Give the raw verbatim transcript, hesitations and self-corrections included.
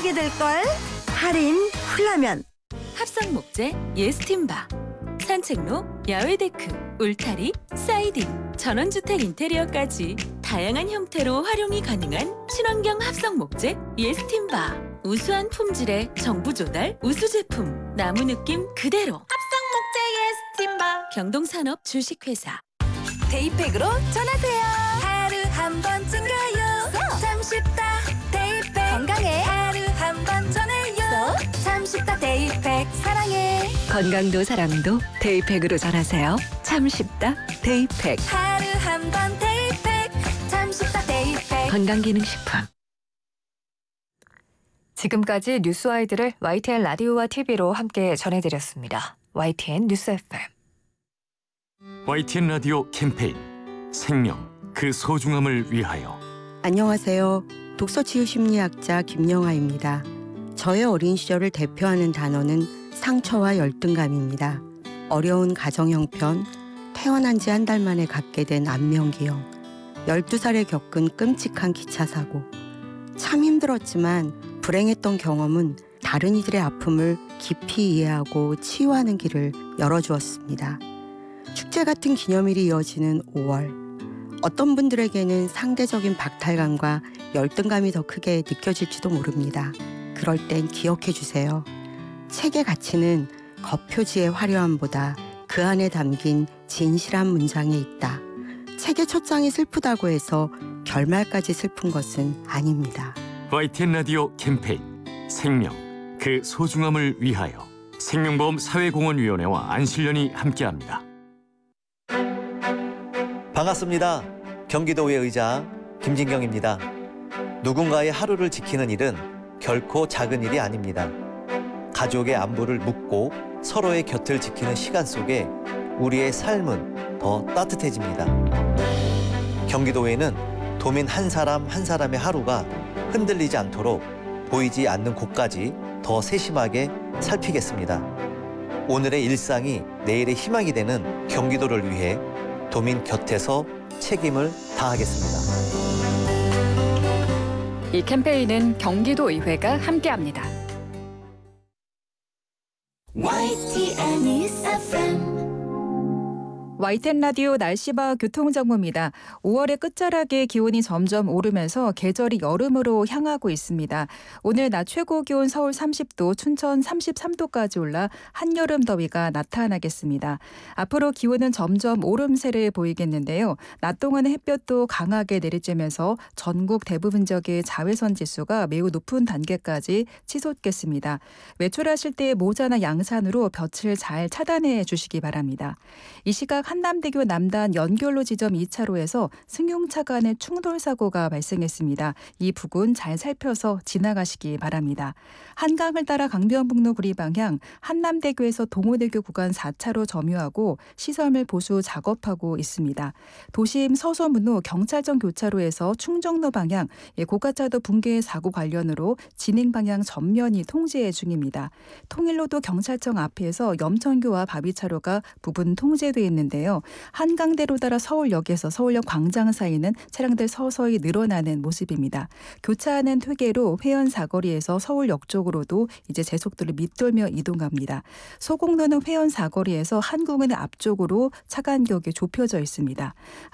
사게 될걸? 할인 훌라면. 합성목재 예스팀바, 산책로, 야외 데크, 울타리, 사이딩, 전원주택 인테리어까지 다양한 형태로 활용이 가능한 친환경 합성목재 예스팀바. 우수한 품질의 정부 조달 우수 제품, 나무 느낌 그대로. 합성목재 예스팀바. 경동산업 주식회사. 데이팩으로 전하세요. 하루 한 번쯤 가요. 참 쉽다 데이팩. 건강해 하루 한 번 전해요. 참 쉽다 데이팩. 사랑해. 건강도 사랑도 데이팩으로 전하세요. 참 쉽다 데이팩. 하루 한 번 데이팩. 참 쉽다 데이팩. 건강기능식품. 지금까지 뉴스 아이들을 와이티엔 라디오와 티비로 함께 전해드렸습니다. 와이티엔 뉴스 에프엠. 와이티엔 라디오 캠페인 생명, 그 소중함을 위하여. 안녕하세요. 독서치유심리학자 김영아입니다. 저의 어린 시절을 대표하는 단어는 상처와 열등감입니다. 어려운 가정 형편, 태어난 지 한 달 만에 갖게 된 안면기형, 열두 살에 겪은 끔찍한 기차 사고. 참 힘들었지만 불행했던 경험은 다른 이들의 아픔을 깊이 이해하고 치유하는 길을 열어주었습니다. 축제 같은 기념일이 이어지는 오월. 어떤 분들에게는 상대적인 박탈감과 열등감이 더 크게 느껴질지도 모릅니다. 그럴 땐 기억해 주세요. 책의 가치는 겉표지의 화려함보다 그 안에 담긴 진실한 문장에 있다. 책의 첫 장이 슬프다고 해서 결말까지 슬픈 것은 아닙니다. 와이티엔 라디오 캠페인 생명, 그 소중함을 위하여. 생명보험 사회공헌위원회와 안실련이 함께합니다. 반갑습니다. 경기도의 의장 김진경입니다. 누군가의 하루를 지키는 일은 결코 작은 일이 아닙니다. 가족의 안부를 묻고 서로의 곁을 지키는 시간 속에 우리의 삶은 더 따뜻해집니다. 경기도에는 도민 한 사람 한 사람의 하루가 흔들리지 않도록 보이지 않는 곳까지 더 세심하게 살피겠습니다. 오늘의 일상이 내일의 희망이 되는 경기도를 위해 도민 곁에서 책임을 다하겠습니다. 이 캠페인은 경기도의회가 함께합니다. 와이티엔 뉴스 에프엠. 와이티엔 라디오 날씨와 교통정보입니다. 오월의 끝자락에 기온이 점점 오르면서 계절이 여름으로 향하고 있습니다. 오늘 낮 최고 기온 서울 삼십 도, 춘천 삼십삼 도까지 올라 한여름 더위가 나타나겠습니다. 앞으로 기온은 점점 오름세를 보이겠는데요. 낮 동안의 햇볕도 강하게 내리쬐면서 전국 대부분 지역의 자외선 지수가 매우 높은 단계까지 치솟겠습니다. 외출하실 때 모자나 양산으로 볕을 잘 차단해 주시기 바랍니다. 이 시각 한남대교 남단 연결로 지점 이 차로에서 승용차 간의 충돌 사고가 발생했습니다. 이 부근 잘 살펴서 지나가시기 바랍니다. 한강을 따라 강변북로 구리 방향 한남대교에서 동호대교 구간 사 차로 점유하고 시설물 보수 작업하고 있습니다. 도심 서소문로 경찰청 교차로에서 충정로 방향 고가차도 붕괴 사고 관련으로 진행 방향 전면이 통제 중입니다. 통일로도 경찰청 앞에서 염천교와 바위차로가 부분 통제돼 있는데 한강대로 따라 서울역에서 서울역 광장 사이는 차량들 서서히 늘어나는 모습입니다. 교차하는 퇴계로 회원 사거리에서 서울역 쪽으로도 이제 제속도를 밑돌며 이동합니다. 소곡로는 회원 사거리에서 한국은 앞쪽으로 차 간격이 좁혀져 있습니다.